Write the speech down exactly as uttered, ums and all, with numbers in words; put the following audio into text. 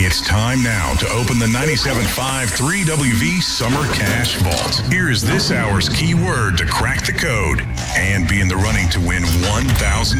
It's time now to open the ninety-seven point five three W V Summer Cash Vault. Here is this hour's keyword to crack the code and be in the running to win one thousand